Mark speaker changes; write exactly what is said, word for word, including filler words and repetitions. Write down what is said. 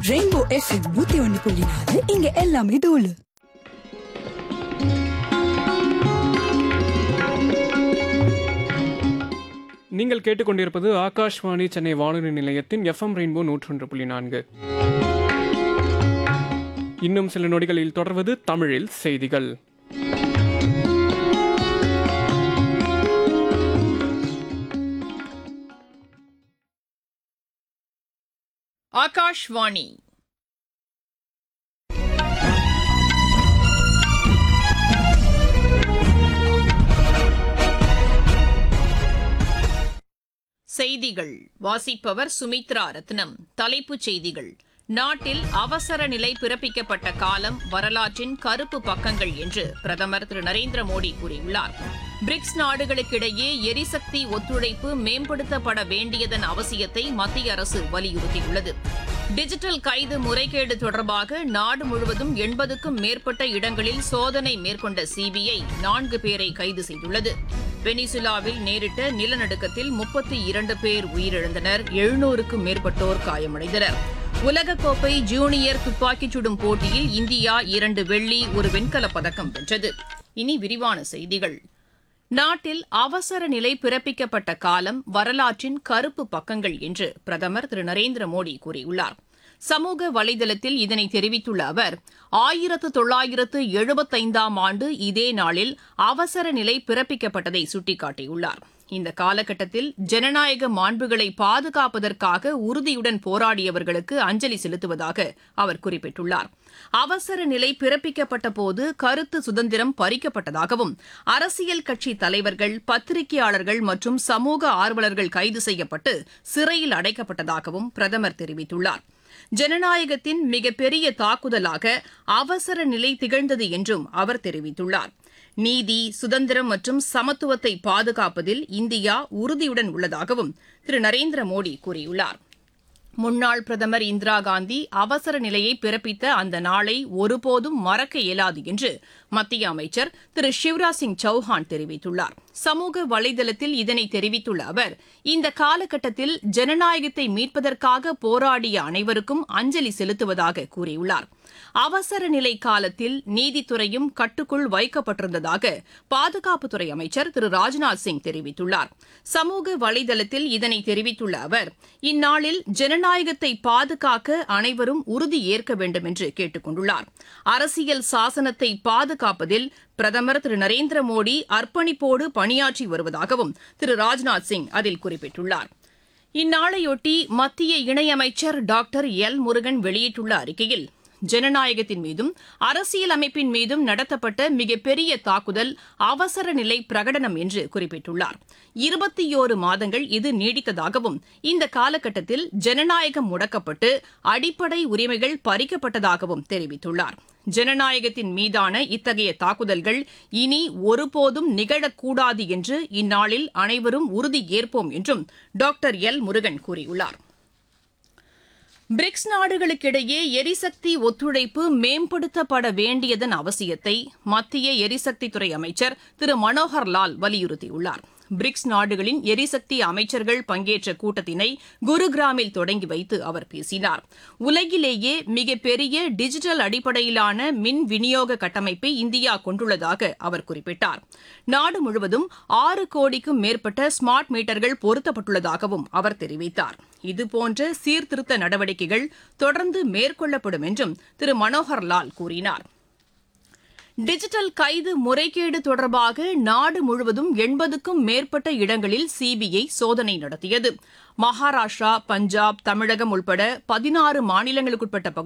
Speaker 1: Rainbow FM நூத்தி ஒன்னு புள்ளி நாலு இங்க எல்லாமே தோலு.
Speaker 2: நீங்கள் கேட்டுக்கொண்டிருப்பது ஆகாஷ்வாணி சென்னை வானொலி நிலையத்தின் எஃப்எம் ரெயின்போ நூற்றொன்று புள்ளி நான்கு. இன்னும் சில நொடிகளில் தொடர்வது தமிழில் செய்திகள்.
Speaker 3: ஆகாஷ்வாணி செய்திகள் வாசிப்பவர் சுமித்ரா ரத்னம். தலைப்புச் செய்திகள்: நாட்டில் அவசர நிலை பிறப்பிக்கப்பட்ட காலம் வரலாற்றின் கருப்பு பக்கங்கள் என்று பிரதமர் திரு நரேந்திர மோடி கூறியுள்ளார். பிரிக்ஸ் நாடுகளுக்கிடையே எரிசக்தி ஒத்துழைப்பு மேம்படுத்தப்பட வேண்டியதன் அவசியத்தை மத்திய அரசு வலியுறுத்தியுள்ளது. டிஜிட்டல் கைது முறைகேடு தொடர்பாக நாடு முழுவதும் எண்பதுக்கும் மேற்பட்ட இடங்களில் சோதனை மேற்கொண்ட சிபிஐ நான்கு பேரை கைது செய்துள்ளது. வெனிசுலாவில் நேரிட்ட நிலநடுக்கத்தில் முப்பத்தி இரண்டு பேர் உயிரிழந்தனர், எழுநூறுக்கும் மேற்பட்டோர் காயமடைந்தனர். உலகக்கோப்பை ஜூனியர் துப்பாக்கிச் சுடும் போட்டியில் இந்தியா இரண்டு வெள்ளி, ஒரு வெண்கலப் பதக்கம் வென்றது. இனி விரிவான செய்திகள். நாட்டில் அவசர நிலை பிறப்பிக்கப்பட்ட காலம் வரலாற்றின் கருப்பு பக்கங்கள் என்று பிரதமர் திரு நரேந்திர மோடி கூறியுள்ளார். சமூக வலைதளத்தில் இதனை தெரிவித்துள்ள அவர், ஆயிரத்து தொள்ளாயிரத்து எழுபத்தைந்தாம் ஆண்டு இதே நாளில் அவசர நிலை பிறப்பிக்கப்பட்டதை சுட்டிக்காட்டியுள்ளார். இந்த காலகட்டத்தில் ஜனநாயக மாண்புகளை பாதுகாப்பதற்காக உறுதியுடன் போராடியவர்களுக்கு அஞ்சலி செலுத்துவதாக அவர் குறிப்பிட்டுள்ளார். அவசர நிலை பிறப்பிக்கப்பட்ட போது கருத்து சுதந்திரம் பறிக்கப்பட்டதாகவும், அரசியல் கட்சி தலைவர்கள், பத்திரிகையாளர்கள் மற்றும் சமூக ஆர்வலர்கள் கைது செய்யப்பட்டு சிறையில் அடைக்கப்பட்டதாகவும் பிரதமர் தெரிவித்துள்ளார். ஜனநாயகத்தின் மிகப்பெரிய தாக்குதலாக அவசர நிலை திகழ்ந்தது என்றும் அவர் தெரிவித்துள்ளார். நீதி, சுதந்திரம் மற்றும் சமத்துவத்தை பாதுகாப்பதில் இந்தியா உறுதியுடன் உள்ளதாகவும் திரு நரேந்திர மோடி கூறியுள்ளார். முன்னாள் பிரதமர் இந்திரா காந்தி அவசர நிலையை பிறப்பித்த அந்த நாளை ஒருபோதும் மறக்க இயலாது என்று மத்திய அமைச்சர் திரு சிவராஜ் சிங் சௌஹான் தெரிவித்துள்ளார். சமூக வலைதளத்தில் இதனை தெரிவித்துள்ள அவர், இந்த காலகட்டத்தில் ஜனநாயகத்தை மீட்பதற்காக போராடிய அனைவருக்கும் அஞ்சலி செலுத்துவதாக கூறியுள்ளார். அவசர நிலை காலத்தில் நீதித்துறையும் கட்டுக்குள் வைக்கப்பட்டிருந்ததாக பாதுகாப்புத்துறை அமைச்சர் திரு ராஜ்நாத் சிங் தெரிவித்துள்ளார். சமூக வலைதளத்தில் இதனை தெரிவித்துள்ள அவர், இந்நாளில் ஜனநாயகத்தை பாதுகாக்க அனைவரும் உறுதி ஏற்க வேண்டும் என்று கேட்டுக் கொண்டுள்ளார். அரசியல் சாசனத்தை பாதுகாப்பதில் பிரதமர் திரு நரேந்திர மோடி அர்ப்பணிப்போடு பணியாற்றி வருவதாகவும் திரு ராஜ்நாத் சிங் அதில் குறிப்பிட்டுள்ளார். இந்நாளையொட்டி மத்திய இணையமைச்சர் டாக்டர் எல் முருகன் வெளியிட்டுள்ள அறிக்கையில், ஜனநாயகத்தின் மீதும் அரசியல் அமைப்பின் மீதும் நடத்தப்பட்ட மிகப்பெரிய தாக்குதல் அவசர நிலை பிரகடனம் என்று குறிப்பிட்டுள்ளார். இருபத்தி ஓரு மாதங்கள் இது நீடித்ததாகவும், இந்த காலகட்டத்தில் ஜனநாயகம் முடக்கப்பட்டு அடிப்படை உரிமைகள் பறிக்கப்பட்டதாகவும் தெரிவித்துள்ளார். ஜனநாயகத்தின் மீதான இத்தகைய தாக்குதல்கள் இனி ஒருபோதும் நிகழக்கூடாது என்று இந்நாளில் அனைவரும் உறுதி ஏற்போம் என்றும் டாக்டர் எல் முருகன் கூறியுள்ளார். பிரிக்ஸ் நாடுகளுக்கிடையே எரிசக்தி ஒத்துழைப்பு மேம்படுத்தப்பட வேண்டியதன் அவசியத்தை மத்திய எரிசக்தித்துறை அமைச்சர் திரு மனோகர் லால் வலியுறுத்தியுள்ளார். பிரிக்ஸ் நாடுகளின் எரிசக்தி அமைச்சர்கள் பங்கேற்ற கூட்டத்தினை குருகிராமில் தொடங்கி வைத்து அவர் பேசினார். உலகிலேயே மிகப்பெரிய டிஜிட்டல் அடிப்படையிலான மின் விநியோக கட்டமைப்பை இந்தியா கொண்டுள்ளதாக அவர் குறிப்பிட்டார். நாடு முழுவதும் ஆறு கோடிக்கும் மேற்பட்ட ஸ்மார்ட் மீட்டர்கள் பொருத்தப்பட்டுள்ளதாகவும் அவர் தெரிவித்தார். இதுபோன்ற சீர்திருத்த நடவடிக்கைகள் தொடர்ந்து மேற்கொள்ளப்படும் என்றும் திரு மனோகர் லால் கூறினார். டிஜிட்டல் கைது முறைகேடு தொடர்பாக நாடு முழுவதும் எண்பதுக்கும் மேற்பட்ட இடங்களில் சிபிஐ சோதனை நடத்தியது. மகாராஷ்டிரா, பஞ்சாப், தமிழகம் உட்பட பதினாறு மாநிலங்களுக்குட்பட்ட